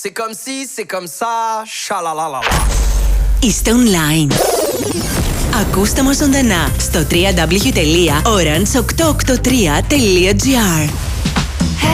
C'est comme si, c'est comme ça, chalalalala. Είστε online. Ακούστε μας ζωντανά στο www.orange883.gr.